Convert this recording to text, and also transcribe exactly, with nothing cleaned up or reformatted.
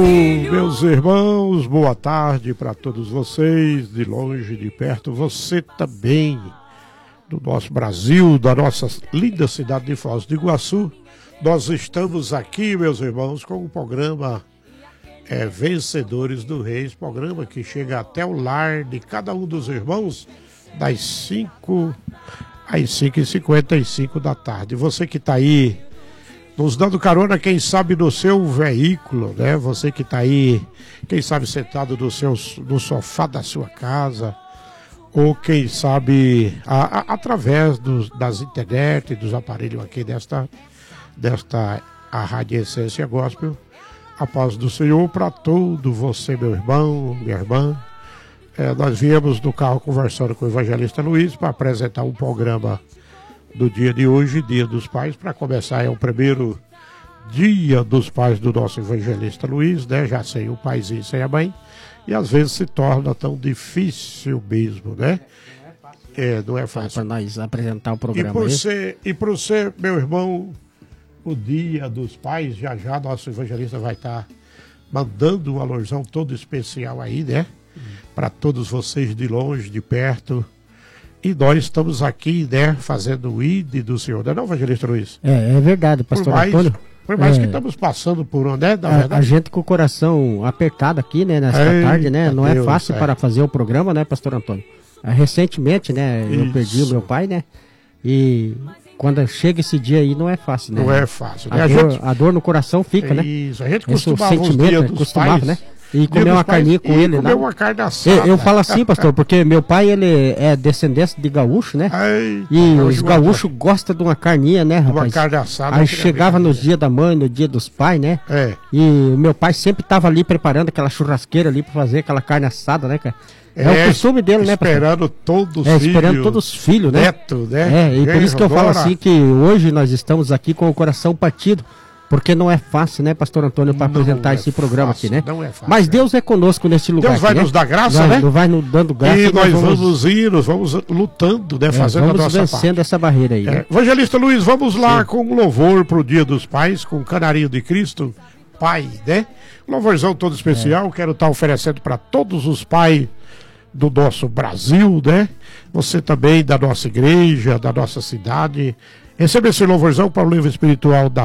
Meus irmãos, boa tarde para todos vocês, de longe, de perto, você também, do nosso Brasil, da nossa linda cidade de Foz do Iguaçu. Nós estamos aqui, meus irmãos, com o programa é, Vencedores do Reis, programa que chega até o lar de cada um dos irmãos, das cinco às cinco e cinquenta e cinco da tarde. Você que está aí nos dando carona, quem sabe no seu veículo, né? Você que está aí, quem sabe sentado no, seu, no sofá da sua casa, ou quem sabe a, a, através dos, das internet, dos aparelhos aqui desta, desta a Rádio Essência Gospel. A paz do Senhor para todo você, meu irmão, minha irmã. É, nós viemos no carro conversando com o evangelista Luiz para apresentar um programa do dia de hoje, Dia dos Pais. Para começar, é o primeiro Dia dos Pais do nosso evangelista Luiz, né? Já sem o paizinho, sem a mãe, e às vezes se torna tão difícil mesmo, né? É, não é fácil. Para nós apresentar o programa. E por ser, e por ser, meu irmão, o Dia dos Pais, já já nosso evangelista vai estar mandando um alusão todo especial aí, né? Hum. Para todos vocês de longe, de perto. E nós estamos aqui, né, fazendo o I D do Senhor, não é não, evangelista Luiz? É, é verdade, pastor por mais, Antônio. Por mais é, que estamos passando por onde, né, na a, verdade. a gente com o coração apertado aqui, né, nesta Ei, tarde, né, não Deus, é fácil é. para fazer o programa, né, pastor Antônio? Ah, recentemente, né, eu Isso. perdi o meu pai, né, e quando chega esse dia aí não é fácil, né? Não é fácil, né? A, A, dor, gente... a dor no coração fica, né? Isso, a gente Esse costumava os sentimento, dias né, dos costumava, pais, né? E comer uma carninha com ele, comer né? uma carne assada. Eu, eu falo assim, pastor, porque meu pai, ele é descendente de gaúcho, né? Ai, e os gaúchos gostam de uma carninha, né, rapaz? Uma carne assada. Aí chegava nos dias da mãe, no dia dos pais, né? É. E meu pai sempre tava ali preparando aquela churrasqueira ali pra fazer aquela carne assada, né, cara? É, é o costume dele, né, pastor? Esperando todos os é, filhos. esperando todos os filhos, né? Neto, né? É, e por isso que eu falo assim que hoje nós estamos aqui com o coração partido. Porque não é fácil, né, pastor Antônio, para apresentar é esse programa fácil, aqui, né? Não é fácil. Mas Deus é conosco nesse lugar. Deus vai aqui, nos né? dar graça, vai, né? Vai nos dando graça. E, e nós vamos, vamos indo, vamos lutando, né? É, Fazendo vamos a nossa vencendo parte. essa barreira aí. É. Né? Evangelista Luiz, vamos lá Sim. com um louvor pro Dia dos Pais, com o Canarinho de Cristo, Pai, né? Um louvorzão todo especial, é. Quero estar oferecendo para todos os pais do nosso Brasil, né? Você também da nossa igreja, da nossa cidade. Receba esse louvorzão para o livro espiritual da